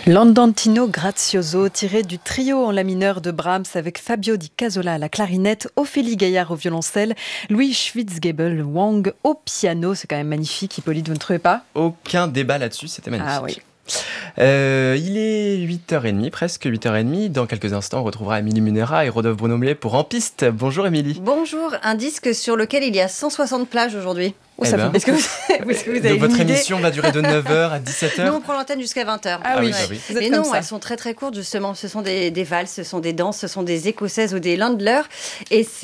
L'Andantino Grazioso, tiré du trio en la mineur de Brahms avec Fabio Di Casola à la clarinette, Ophélie Gaillard au violoncelle, Louis Schwitzgebel Wang au piano. C'est quand même magnifique, Hippolyte, vous ne trouvez pas? Aucun débat là-dessus, c'était magnifique. Ah oui. Il est 8h30, presque 8h30. Dans quelques instants, on retrouvera Émilie Munera et Rodolphe Bonomlé pour En Piste. Bonjour Émilie. Bonjour, un disque sur lequel il y a 160 plages aujourd'hui. Ça fait Est-ce que vous avez Donc votre une idée? émission va durer de 9h à 17h. Nous, on prend l'antenne jusqu'à 20h. Ah oui, oui, bah oui. Vous êtes Mais comme non, ça. elles sont très très courtes justement. Ce sont des valses, ce sont des danses, ce sont des écossaises ou des landlers. Et